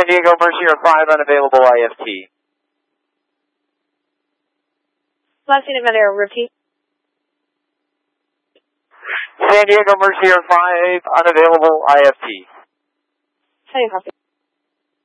San Diego Mercier 5, unavailable IFT. Last unit Medero, repeat. San Diego Mercier 5, unavailable IFT. How do you copy?